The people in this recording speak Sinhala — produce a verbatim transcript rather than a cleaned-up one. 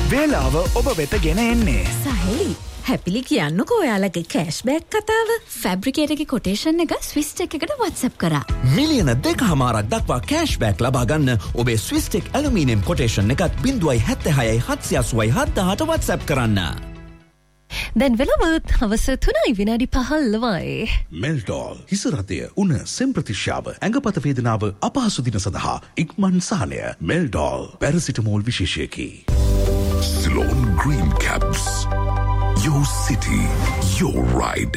වේලාව ඔබ වෙත ගෙන එන්නේ. සහලි හැපිලි කියන්නකෝ ඔයාලගේ කෑෂ්බෑක් කතාව. ෆැබ්‍රිකේටගේ කොටේෂන් එක ස්විස්ටෙක් එකට වොට්සප් කරා. මිලියන දෙකහමාරක් දක්වා කෑෂ්බෑක් ලබා ගන්න ඔබේ ස්විස්ටෙක් ඇලුමිනියම් කොටේෂන් එකත් බිංදුවයි හැත්තෑහයයි හත්සිය අසූවයි හත්දාහට වොට්සප් කරන්න. දැන් වෙලවත් හවස තුනයි විනාඩි පහළොවයි. මෙල්ටෝල් හිසරතය උන සෙම්ප්‍රතිශ්‍යාව ඇඟපත වේදනාව අපහසු දින සඳහා ඉක්මන් සහනය. මෙල්ටෝල් paracetamol විශේෂයකි. Ceylon Green Caps. Your city, your ride.